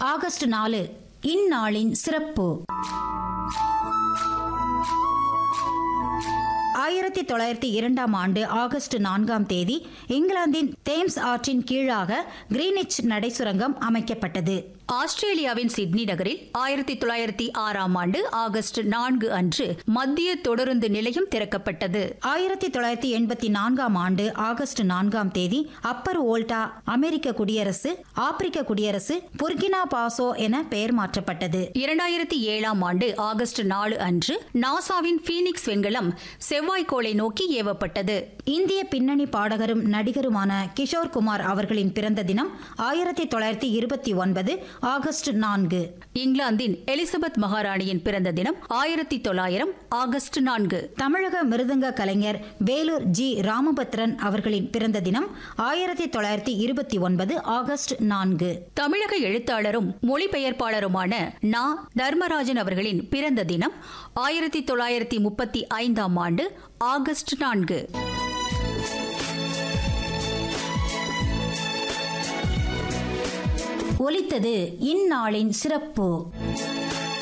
August 4 இந்நாளின் சிறப்பு. 1902 ஆண்டு ஆகஸ்ட் 4 இங்கிலாந்தின் தேம்ஸ் ஆற்றின் கீழாக கிரீனிச் நடை சுரங்கம் அமைக்கப்பட்டது. ஆஸ்திரேலியாவின் சிட்னி நகரில் 1906 ஆண்டு ஆகஸ்ட் 4 அன்று மத்திய தொடருந்து நிலையம் திறக்கப்பட்டது. 1984 ஆண்டு ஆகஸ்ட் 4 அப்பர் வோல்டா அமெரிக்க குடியரசு ஆப்பிரிக்க குடியரசு புர்கினா பாசோ என பெயர் மாற்றப்பட்டது. 2007 ஆண்டு ஆகஸ்ட் 4 அன்று நாசாவின் பீனிக்ஸ் விண்கலம் செவ்வாய்க்கோளை நோக்கி ஏவப்பட்டது. இந்திய பின்னணி பாடகரும் நடிகருமான கிஷோர் குமார் அவர்களின் பிறந்த தினம் 1929 ஆகஸ்ட் 4. இங்கிலாந்தின் எலிசபெத் மகாராணியின் பிறந்த தினம் 1900 ஆகஸ்ட் 4. தமிழக மிருதங்க கலைஞர் வேலூர் ஜி ராமபத்ரன் அவர்களின் பிறந்த தினம் 1929 ஆகஸ்ட் 4. தமிழக எழுத்தாளரும் மொழிபெயர்ப்பாளருமான நா. தர்மராஜன் அவர்களின் பிறந்த தினம் 1935 ஆண்டு ஆகஸ்ட் 4. ஒலித்தது இந்நாளின் சிறப்பு.